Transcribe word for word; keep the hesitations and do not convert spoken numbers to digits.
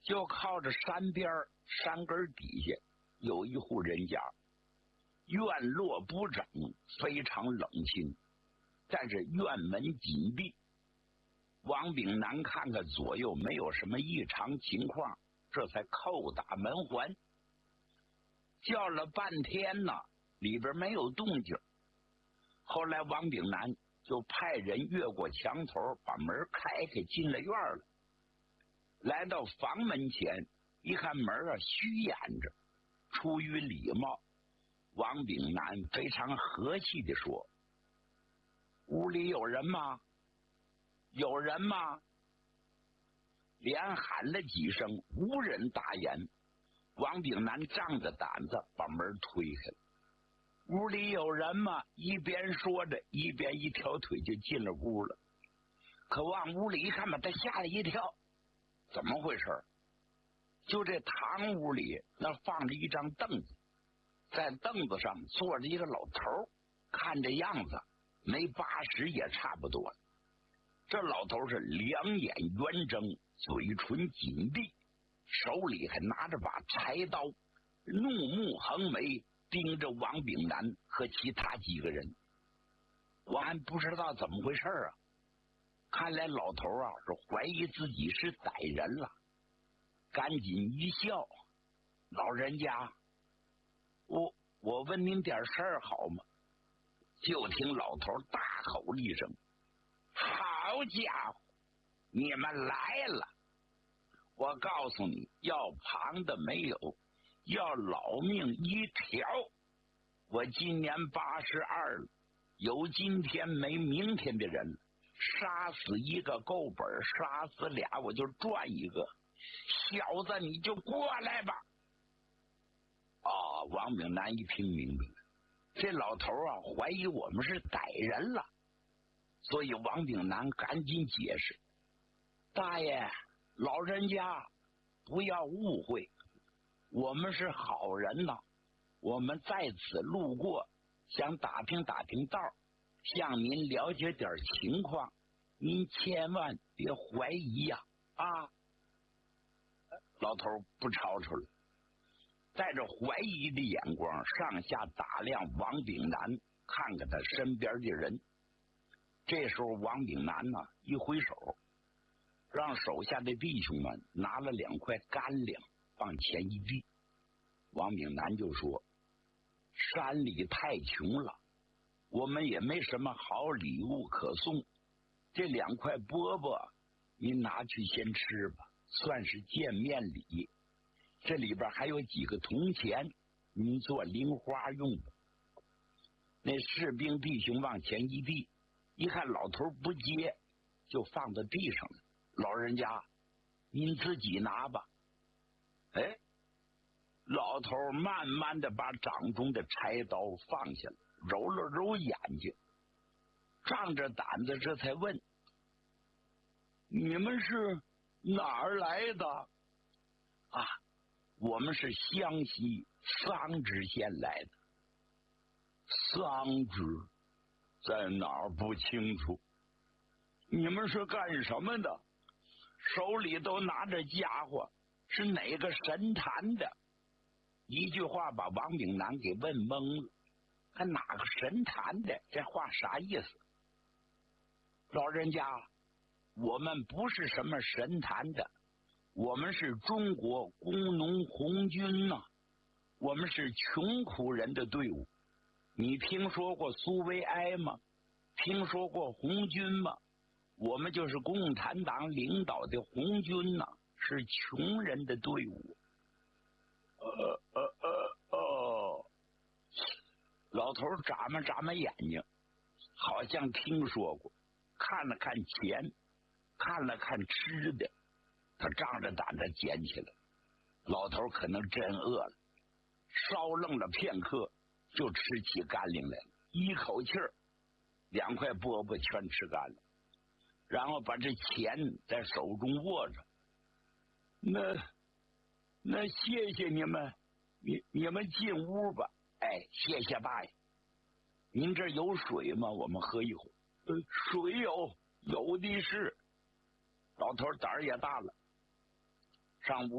就靠着山边山根底下有一户人家，院落不整，非常冷清，但是院门紧闭。王炳南看看左右没有什么异常情况，这才叩打门环，叫了半天呢，里边没有动静。后来王炳南就派人越过墙头，把门开开，进了院了。来到房门前，一看门啊虚掩着，出于礼貌，王炳南非常和气地说：“屋里有人吗？有人吗？”连喊了几声，无人答言。王炳南仗着胆子把门推开了。屋里有人吗？一边说着，一边一条腿就进了屋了。可往屋里一看，把他吓了一跳。怎么回事？就这堂屋里那放着一张凳子，在凳子上坐着一个老头，看这样子没八十也差不多了。这老头是两眼圆睁，嘴唇紧闭，手里还拿着把柴刀，怒目横眉盯着王炳南和其他几个人。我还不知道怎么回事啊，看来老头啊是怀疑自己是歹人了，赶紧一笑：“老人家，我我问您点事儿好吗？”就听老头大吼一声：“好家伙，你们来了！我告诉你，要旁的没有，要老命一条。我今年八十二了，有今天没明天的人了。杀死一个够本，杀死俩我就赚一个。小子，你就过来吧。”哦，王炳南一听明白了，这老头啊怀疑我们是歹人了，所以王炳南赶紧解释：“大爷，老人家不要误会，我们是好人呐，我们在此路过，想打听打听道，向您了解点情况，您千万别怀疑呀！”啊，老头不吵吵了，带着怀疑的眼光上下打量王炳南，看看他身边的人。这时候王炳南呢一挥手，让手下的弟兄们拿了两块干粮往前一递。王炳南就说：“山里太穷了，我们也没什么好礼物可送，这两块饽饽您拿去先吃吧，算是见面礼。这里边还有几个铜钱，您做零花用吧。”那士兵弟兄往前一递，一看老头不接，就放到地上了。“老人家，您自己拿吧。”哎，老头慢慢的把掌中的柴刀放下了，揉了揉眼睛，仗着胆子这才问：“你们是哪儿来的？”“啊，我们是湘西桑植县来的。”“桑植在哪儿不清楚。你们是干什么的？手里都拿着家伙，是哪个神坛的？”一句话把王炳南给问懵了，还哪个神坛的？这话啥意思？“老人家，我们不是什么神坛的，我们是中国工农红军呐、啊，我们是穷苦人的队伍。你听说过苏维埃吗？听说过红军吗？我们就是共产党领导的红军呐、啊，是穷人的队伍。”呃呃呃哦，老头眨巴眨巴眼睛，好像听说过，看了看钱，看了看吃的，他仗着胆子捡起来。老头可能真饿了，稍愣了片刻，就吃起干粮来了，一口气儿两块饽饽全吃干了，然后把这钱在手中握着。那那谢谢你们，你你们进屋吧。哎，谢谢大爷。您这有水吗？我们喝一会儿。呃，水有，有的是。老头胆儿也大了，上屋